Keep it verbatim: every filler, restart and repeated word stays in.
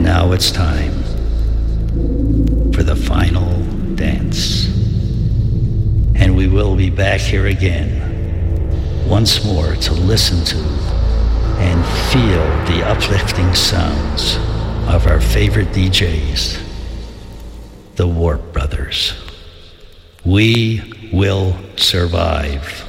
now it's time for the final dance. And we will be back here again once more to listen to and feel the uplifting sounds of our favorite D Js, the Warp Brothers. We will survive.